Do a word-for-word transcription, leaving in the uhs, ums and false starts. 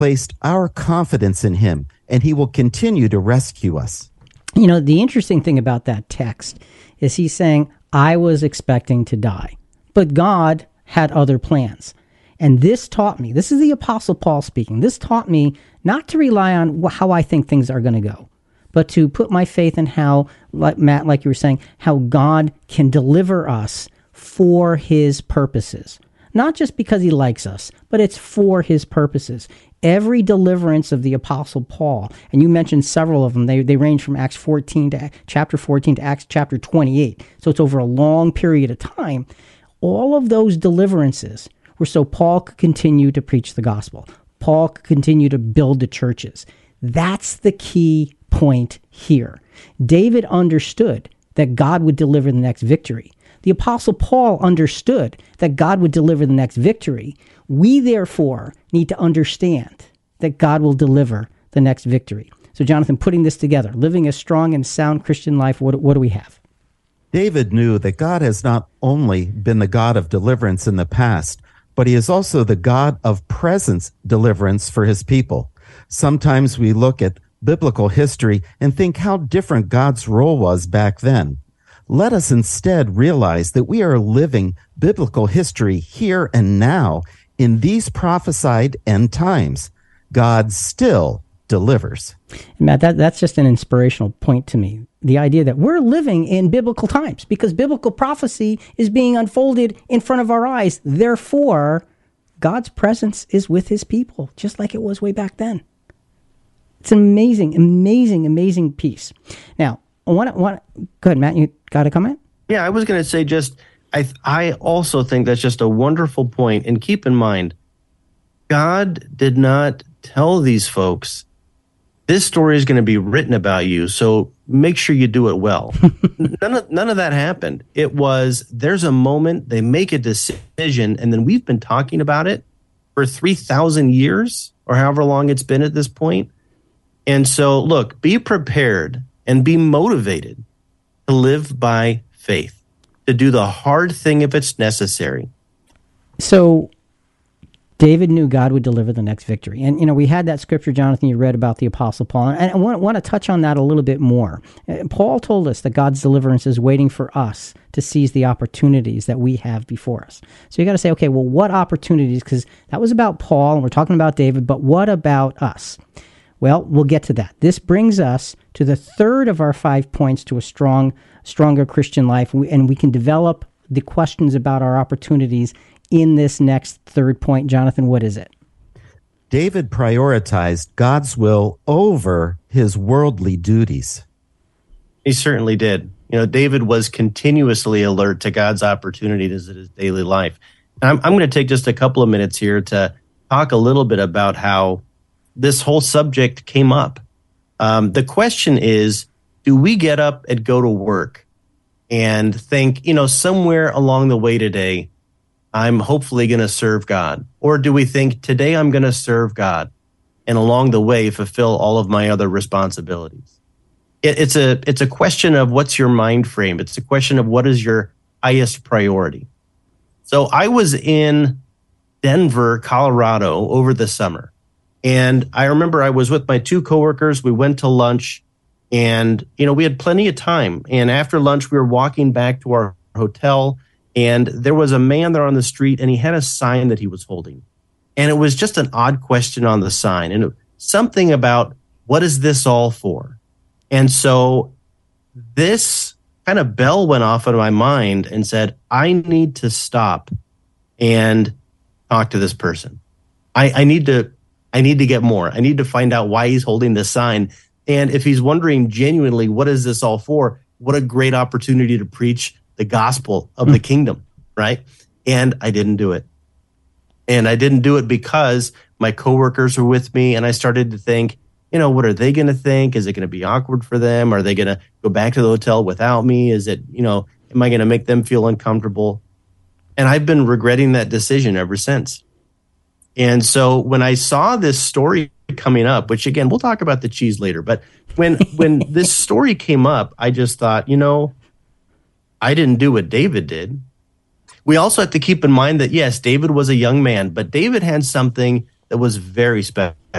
placed our confidence in him, and he will continue to rescue us. You know, the interesting thing about that text is he's saying, I was expecting to die, but God had other plans. And this taught me, this is the Apostle Paul speaking, this taught me not to rely on how I think things are going to go, but to put my faith in how, like Matt, like you were saying, how God can deliver us for his purposes. Not just because he likes us, but it's for his purposes. Every deliverance of the Apostle Paul, and you mentioned several of them, they they range from Acts fourteen to chapter fourteen to Acts chapter twenty-eight. So it's over a long period of time. All of those deliverances were so Paul could continue to preach the gospel. Paul could continue to build the churches. That's the key point here. David understood that God would deliver the next victory. The Apostle Paul understood that God would deliver the next victory. We, therefore, need to understand that God will deliver the next victory. So, Jonathan, putting this together, living a strong and sound Christian life, what, what do we have? David knew that God has not only been the God of deliverance in the past, but he is also the God of present deliverance for his people. Sometimes we look at biblical history and think how different God's role was back then. Let us instead realize that we are living biblical history here and now in these prophesied end times. God still delivers. Matt, that, that's just an inspirational point to me. The idea that we're living in biblical times because biblical prophecy is being unfolded in front of our eyes. Therefore, God's presence is with his people, just like it was way back then. It's an amazing, amazing, amazing piece. Now, I want to, want go ahead, Matt, you got a comment? Yeah, I was going to say just, I I also think that's just a wonderful point. And keep in mind, God did not tell these folks, this story is going to be written about you, so make sure you do it well. none of, none of that happened. It was, there's a moment, they make a decision, and then we've been talking about it for three thousand years, or however long it's been at this point. And so, look, be prepared and be motivated to live by faith, to do the hard thing if it's necessary. So David knew God would deliver the next victory. And, you know, we had that scripture, Jonathan, you read about the Apostle Paul. And I want, want to touch on that a little bit more. Paul told us that God's deliverance is waiting for us to seize the opportunities that we have before us. So you got to say, okay, well, what opportunities? Because that was about Paul, and we're talking about David, but what about us? Well, we'll get to that. This brings us to the third of our five points to a strong, stronger Christian life, and we can develop the questions about our opportunities in this next third point. Jonathan, what is it? David prioritized God's will over his worldly duties. He certainly did. You know, David was continuously alert to God's opportunities in his daily life. And I'm, I'm going to take just a couple of minutes here to talk a little bit about how this whole subject came up. Um, the question is, do we get up and go to work and think, you know, somewhere along the way today, I'm hopefully going to serve God? Or do we think, today I'm going to serve God and along the way fulfill all of my other responsibilities? It, it's a it's a question of what's your mind frame. It's a question of what is your highest priority. So I was in Denver, Colorado over the summer. And I remember I was with my two coworkers. We went to lunch and, you know, we had plenty of time. And after lunch, we were walking back to our hotel. And there was a man there on the street, and he had a sign that he was holding. And it was just an odd question on the sign. And it, something about, what is this all for? And so this kind of bell went off in my mind and said, I need to stop and talk to this person. I, I need to I need to get more. I need to find out why he's holding this sign. And if he's wondering genuinely, what is this all for? What a great opportunity to preach the gospel of the kingdom, right? And I didn't do it. And I didn't do it because my coworkers were with me, and I started to think, you know, what are they going to think? Is it going to be awkward for them? Are they going to go back to the hotel without me? Is it, you know, am I going to make them feel uncomfortable? And I've been regretting that decision ever since. And so when I saw this story coming up, which again, we'll talk about the cheese later, but when when this story came up, I just thought, you know, I didn't do what David did. We also have to keep in mind that, yes, David was a young man, but David had something that was very special.